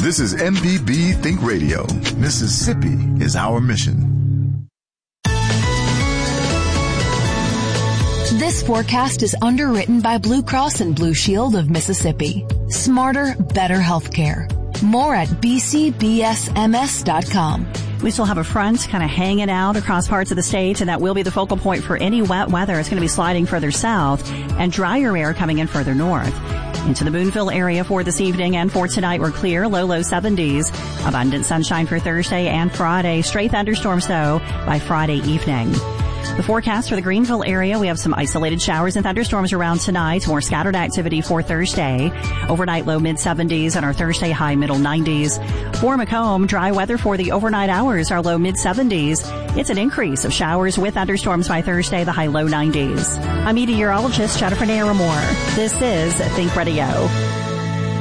This is MPB Think Radio. Mississippi is our mission. This forecast is underwritten by Blue Cross and Blue Shield of Mississippi. Smarter, better healthcare. More at bcbsms.com. We still have a front kind of hanging out across parts of the state, and that will be the focal point for any wet weather. It's going to be sliding further south and drier air coming in further north. Into the Boonville area for this evening and for tonight, we're clear, low 70s. Abundant sunshine for Thursday and Friday. Stray thunderstorms, though, by Friday evening. The forecast for the Greenville area, we have some isolated showers and thunderstorms around tonight. More scattered activity for Thursday. Overnight low mid-70s and our Thursday high middle 90s. For Macomb, dry weather for the overnight hours, our low mid-70s. It's an increase of showers with thunderstorms by Thursday, the high low 90s. I'm meteorologist Jennifer Naramore. This is Think Radio.